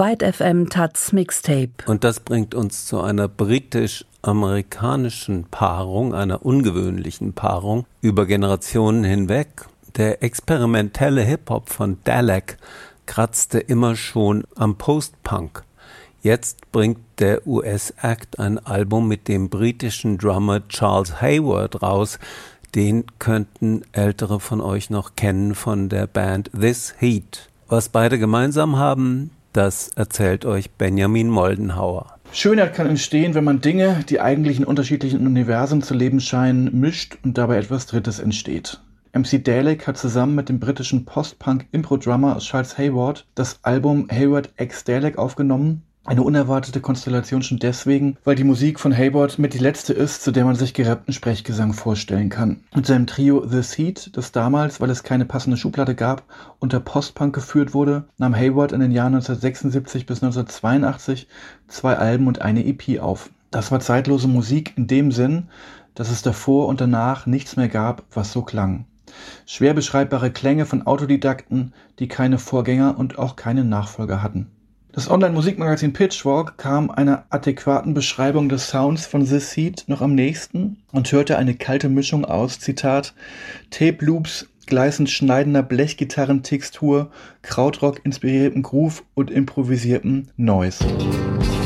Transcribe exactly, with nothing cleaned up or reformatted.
Byte F M Taz Mixtape. Und das bringt uns zu einer britisch-amerikanischen Paarung, einer ungewöhnlichen Paarung über Generationen hinweg. Der experimentelle Hip-Hop von Dalek kratzte immer schon am Post-Punk. Jetzt bringt der U S-Act ein Album mit dem britischen Drummer Charles Hayward raus. Den könnten Ältere von euch noch kennen von der Band This Heat. Was beide gemeinsam haben, das erzählt euch Benjamin Moldenhauer. Schönheit kann entstehen, wenn man Dinge, die eigentlich in unterschiedlichen Universen zu leben scheinen, mischt und dabei etwas Drittes entsteht. M C Dalek hat zusammen mit dem britischen Post-Punk-Impro-Drummer Charles Hayward das Album Hayward x Dalek aufgenommen. Eine unerwartete Konstellation schon deswegen, weil die Musik von Hayward mit die letzte ist, zu der man sich gerappten Sprechgesang vorstellen kann. Mit seinem Trio This Heat, das damals, weil es keine passende Schublade gab, unter Post-Punk geführt wurde, nahm Hayward in den Jahren neunzehnhundertsechsundsiebzig bis neunzehnhundertzweiundachtzig zwei Alben und eine E P auf. Das war zeitlose Musik in dem Sinn, dass es davor und danach nichts mehr gab, was so klang. Schwer beschreibbare Klänge von Autodidakten, die keine Vorgänger und auch keine Nachfolger hatten. Das Online-Musikmagazin Pitchfork kam einer adäquaten Beschreibung des Sounds von This Heat noch am nächsten und hörte eine kalte Mischung aus, Zitat, Tape-Loops, gleißend schneidender Blechgitarrentextur, Krautrock-inspiriertem Groove und improvisiertem Noise.